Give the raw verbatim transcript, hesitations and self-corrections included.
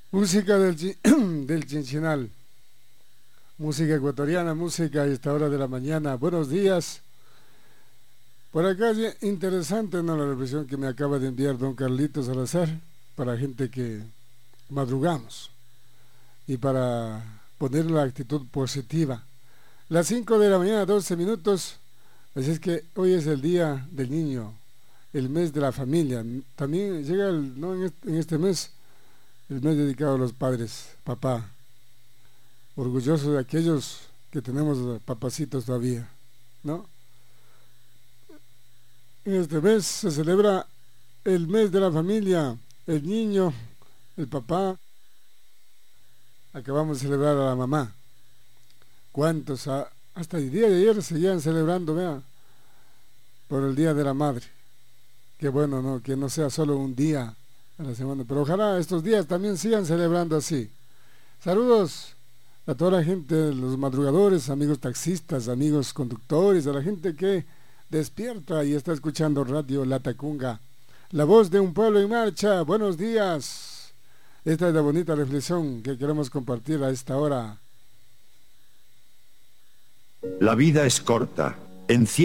Música del, chi- del Chinchinal, música ecuatoriana, música a esta hora de la mañana. Buenos días. Por acá es interesante, ¿no? La reflexión que me acaba de enviar don Carlitos Salazar para gente que madrugamos y para poner la actitud positiva. Las cinco de la mañana, doce minutos. Así es que hoy es el día del niño, el mes de la familia. También llega el, ¿no? en, este, en este mes, el mes dedicado a los padres, papá. Orgulloso de aquellos que tenemos papacitos todavía, ¿no? En este mes se celebra el mes de la familia, el niño, el papá. Acabamos de celebrar a la mamá. ¿Cuántos? A- hasta el día de ayer seguían celebrando, vea, por el Día de la Madre. Qué bueno, ¿no? Que no sea solo un día a la semana, pero ojalá estos días también sigan celebrando así. Saludos a toda la gente, los madrugadores, amigos taxistas, amigos conductores, a la gente que despierta y está escuchando Radio La Tacunga, la voz de un pueblo en marcha. Buenos días. Esta es la bonita reflexión que queremos compartir a esta hora. La vida es corta. Enciende